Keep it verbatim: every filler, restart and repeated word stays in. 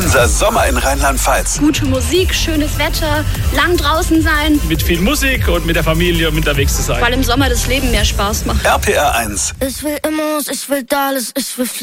Dieser Sommer in Rheinland-Pfalz. Gute Musik, schönes Wetter, lang draußen sein. Mit viel Musik und mit der Familie unterwegs zu sein. Weil im Sommer das Leben mehr Spaß macht. R P R eins. Ich will Immos, ich will Dallas, ich will